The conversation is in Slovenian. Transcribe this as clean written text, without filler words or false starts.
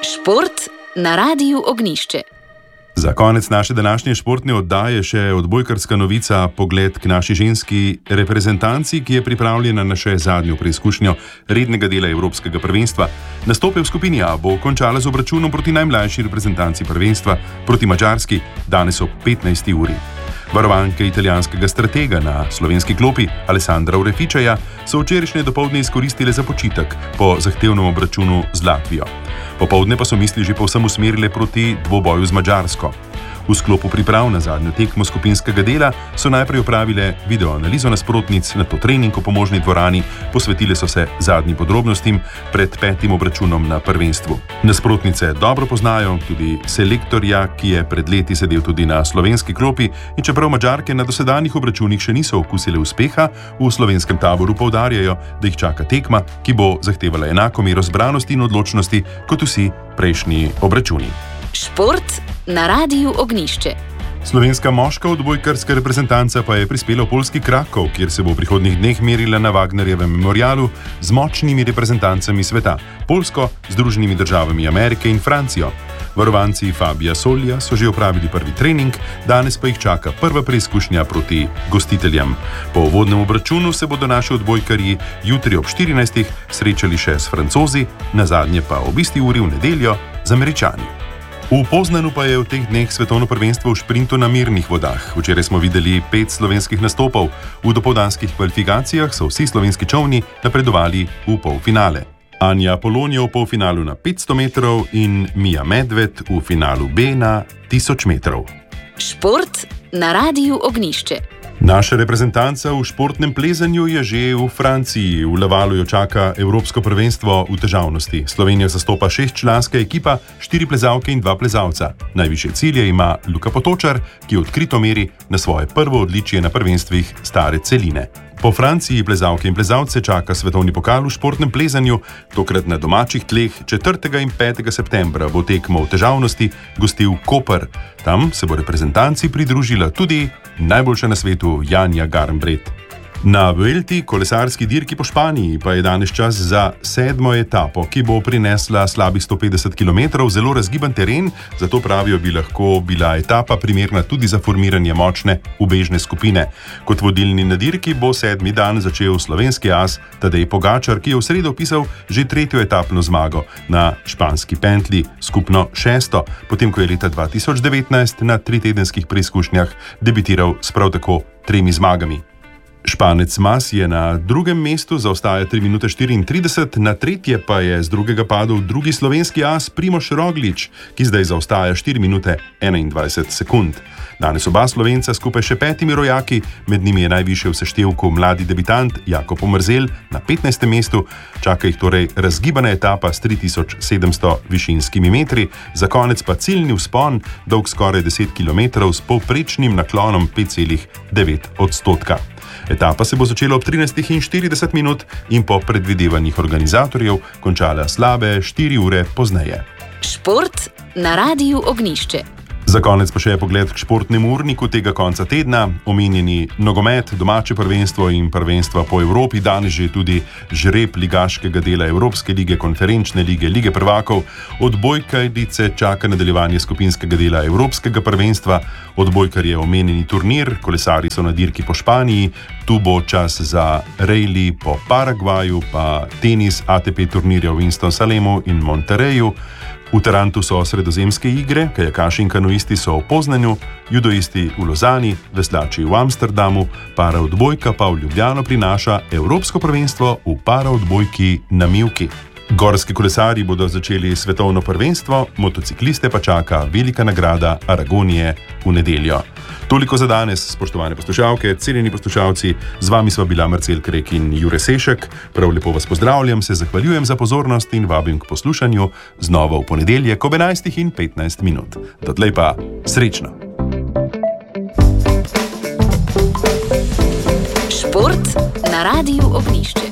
Šport na Radiu Ognjišče. Za konec naše današnje športne oddaje še odbojkarska novica, pogled k naši ženski reprezentanci, ki je pripravljena na še zadnjo preizkušnjo rednega dela Evropskega prvenstva. Nastope v skupini A bo končala z obračunom proti najmlajši reprezentanci prvenstva, proti Madžarski, danes ob 15. uri. Varovanke italijanskega stratega na slovenski klopi Alessandra Urefičaja so včerajšnje dopoldne izkoristile za počitek po zahtevnem obračunu z Latvijo. Popoldne pa so misli že povsem usmerile proti dvoboju z Madžarsko. V sklopu priprav na zadnjo tekmo skupinskega dela so najprej opravile videoanalizo nasprotnic, nato trening v pomožni dvorani, posvetile so se zadnjim podrobnostim pred 5. obračunom na prvenstvu. Nasprotnice dobro poznajo, tudi selektorja, ki je pred leti sedel tudi na slovenski klopi, in čeprav Madžarke na dosedanjih obračunih še niso okusile uspeha, v slovenskem taboru poudarjajo, da jih čaka tekma, ki bo zahtevala enako mero zbranosti in odločnosti kot vsi prejšnji obračuni. Šport na Radiu Ognjišče. Slovenska moška odbojkarska reprezentanca pa je prispela v poljski Krakov, kjer se bo v prihodnjih dneh merila na Wagnerjevem memorialu z močnimi reprezentancami sveta, Poljsko, Združenimi državami Amerike in Francijo. Varovanci Fabija Solja so že opravili prvi trening, danes pa jih čaka prva preizkušnja proti gostiteljem. Po uvodnem obračunu se bodo naši odbojkarji jutri ob 14. srečali še s Francozi, nazadnje pa ob isti uri v nedeljo z Američani. V Poznanu pa je v teh dneh svetovno prvenstvo v šprintu na mirnih vodah. Včeraj smo videli 5 slovenskih nastopov. V dopoldanskih kvalifikacijah so vsi slovenski čolni napredovali v polfinale. Anja Polon je v polfinalu na 500 metrov in Mija Medved v finalu B na 1000 metrov. Šport na Radiu Ognjišče. Naša reprezentanca v športnem plezanju je že v Franciji. V Lavalu jo čaka Evropsko prvenstvo v težavnosti. Slovenijo zastopa 6-članska ekipa, 4 plezalke in 2 plezalca. Najvišje cilje ima Luka Potočar, ki odkrito meri na svoje prvo odličje na prvenstvih stare celine. Po Franciji plezalke in plezalce čaka svetovni pokal v športnem plezanju, tokrat na domačih tleh. 4. in 5. septembra bo tekmo v težavnosti gostil Koper. Tam se bo reprezentanci pridružila tudi najboljša na svetu Janja Garnbret. Na Vuelti, kolesarski dirki po Španiji, pa je danes čas za 7. etapo, ki bo prinesla slabih 150 km, zelo razgiban teren, zato pravijo, bi lahko bila etapa primerna tudi za formiranje močne ubežne skupine. Kot vodilni na dirki bo 7. dan začel slovenski as Tadej Pogačar, ki je v sredo vpisal že 3. etapno zmago na španski pentli, skupno 6., potem ko je leta 2019 na 3-tedenskih preizkušnjah debitiral s prav tako 3 zmagami. Španec Mas je na drugem mestu, zaostaja 3 minute 34, na tretje pa je z drugega padel drugi slovenski as Primož Roglič, ki zdaj zaostaja 4 minute 21 sekund. Danes oba Slovenca skupaj še 5 rojaki, med njimi je najvišje v seštevku mladi debitant Jakob Omerzel na 15. mestu, čaka jih torej razgibana etapa s 3700 višinskimi metri, za konec pa ciljni vzpon, dolg skoraj 10 km s povprečnim naklonom 5,9%. Etapa se bo začela ob 13:40 in po predvidevanjih organizatorjev končala slabe 4 ure pozneje. Šport na Radiu Ognjišče. Za konec pa še pogled k športnemu urniku tega konca tedna. Omenjeni nogomet, domače prvenstvo in prvenstva po Evropi, danes že tudi žreb ligaškega dela Evropske lige, konferenčne lige, lige prvakov. Odbojkarice čaka nadaljevanje skupinskega dela Evropskega prvenstva. Odbojkar je omenjeni turnir, kolesari so na dirki po Španiji, tu bo čas za rejli po Paragvaju, pa tenis, ATP turnirja v Winston-Salemu in Monterreju. V Tarantu so sredozemske igre, kajakaši in kanuisti so v Poznanju, judoisti v Lozani, veslači v Amsterdamu, paraodbojka pa v Ljubljano prinaša Evropsko prvenstvo v paraodbojki na mivki. Gorski kolesarji bodo začeli svetovno prvenstvo, motocikliste pa čaka velika nagrada Aragonije v nedeljo. Toliko za danes, spoštovane poslušalke, cenjeni poslušalci, z vami sva bila Marcel Krek in Jure Sešek. Prav lepo vas pozdravljam, se zahvaljujem za pozornost in vabim k poslušanju znova v ponedeljek ob 11:15. Dotlej pa srečno! Šport na Radiu Ognjišče.